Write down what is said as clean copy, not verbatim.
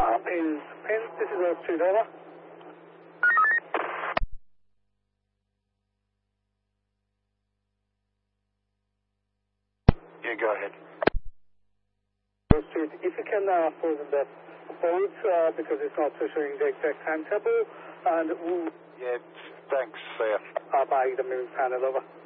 Pins, this is Oak Street, over. Yeah, go ahead. Oak Street, if you can pause the boards because it's not showing the exact timetable, and Yeah, thanks, see ya. by the moving panel, over.